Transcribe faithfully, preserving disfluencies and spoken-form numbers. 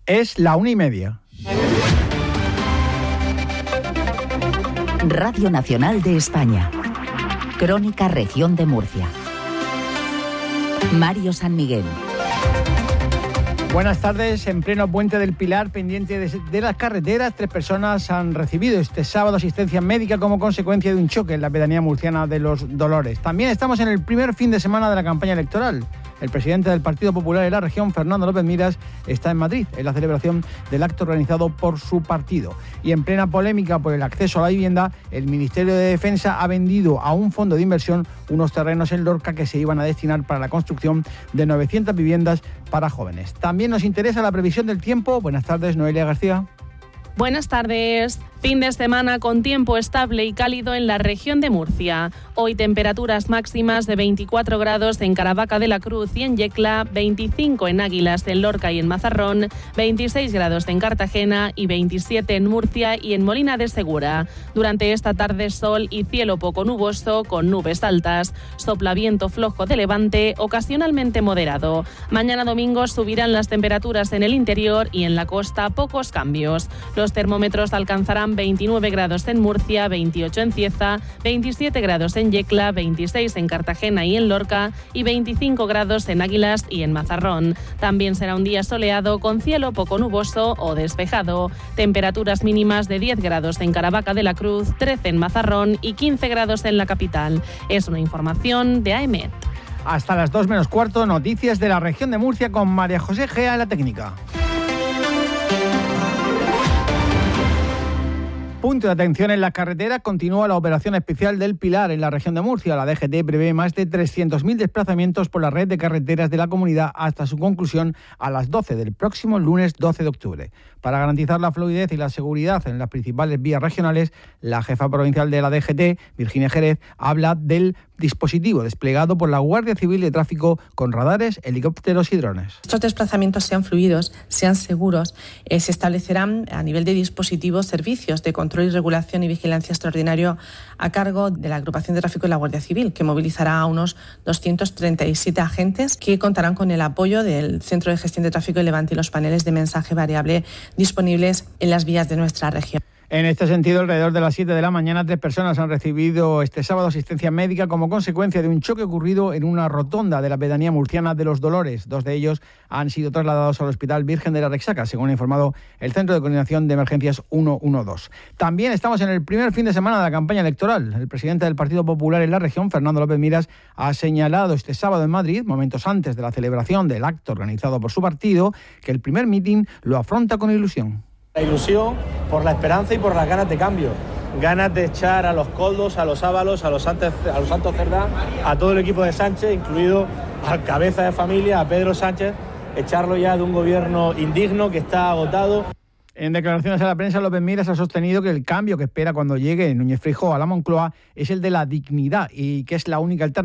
Es la una y media. Radio Nacional de España. Crónica Región de Murcia. Mario San Miguel. Buenas tardes. En pleno Puente del Pilar, pendiente de, de las carreteras, tres personas han recibido este sábado asistencia médica como consecuencia de un choque en la pedanía murciana de Los Dolores. También estamos en el primer fin de semana de la campaña electoral. El presidente del Partido Popular en la región, Fernando López Miras, está en Madrid, en la celebración del acto organizado por su partido. Y en plena polémica por el acceso a la vivienda, el Ministerio de Defensa ha vendido a un fondo de inversión unos terrenos en Lorca que se iban a destinar para la construcción de novecientas viviendas para jóvenes. También nos interesa la previsión del tiempo. Buenas tardes, Noelia García. Buenas tardes. Fin de semana con tiempo estable y cálido en la región de Murcia. Hoy temperaturas máximas de veinticuatro grados en Caravaca de la Cruz y en Yecla, veinticinco en Águilas, en Lorca y en Mazarrón, veintiséis grados en Cartagena y veintisiete en Murcia y en Molina de Segura. Durante esta tarde sol y cielo poco nuboso con nubes altas. Sopla viento flojo de levante, ocasionalmente moderado. Mañana domingo subirán las temperaturas en el interior y en la costa pocos cambios. Los termómetros alcanzarán veintinueve grados en Murcia, veintiocho en Cieza, veintisiete grados en Yecla, veintiséis en Cartagena y en Lorca y veinticinco grados en Águilas y en Mazarrón. También será un día soleado con cielo poco nuboso o despejado. Temperaturas mínimas de diez grados en Caravaca de la Cruz, trece en Mazarrón y quince grados en la capital. Es una información de AEMET. Hasta las dos menos cuarto, noticias de la región de Murcia con María José Gea en la técnica. Punto de atención en la carretera, continúa la operación especial del Pilar en la región de Murcia. La D G T prevé más de trescientos mil desplazamientos por la red de carreteras de la comunidad hasta su conclusión a las doce del próximo lunes doce de octubre. Para garantizar la fluidez y la seguridad en las principales vías regionales, la jefa provincial de la D G T, Virginia Jerez, habla del dispositivo desplegado por la Guardia Civil de Tráfico con radares, helicópteros y drones. Estos desplazamientos sean fluidos, sean seguros, eh, se establecerán a nivel de dispositivos servicios de control y regulación y vigilancia extraordinario a cargo de la Agrupación de Tráfico de la Guardia Civil, que movilizará a unos doscientos treinta y siete agentes que contarán con el apoyo del Centro de Gestión de Tráfico de Levante y los paneles de mensaje variable disponibles en las vías de nuestra región. En este sentido, alrededor de las siete de la mañana, tres personas han recibido este sábado asistencia médica como consecuencia de un choque ocurrido en una rotonda de la pedanía murciana de Los Dolores. Dos de ellos han sido trasladados al Hospital Virgen de la Rexaca, según ha informado el Centro de Coordinación de Emergencias ciento doce. También estamos en el primer fin de semana de la campaña electoral. El presidente del Partido Popular en la región, Fernando López Miras, ha señalado este sábado en Madrid, momentos antes de la celebración del acto organizado por su partido, que el primer mitin lo afronta con ilusión. La ilusión por la esperanza y por las ganas de cambio. Ganas de echar a los Coldos, a los Ábalos, a los Santos, a los Santos Cerdán, a todo el equipo de Sánchez, incluido al cabeza de familia, a Pedro Sánchez, echarlo ya de un gobierno indigno que está agotado. En declaraciones a la prensa, López Miras ha sostenido que el cambio que espera cuando llegue Núñez Feijóo a la Moncloa es el de la dignidad y que es la única alternativa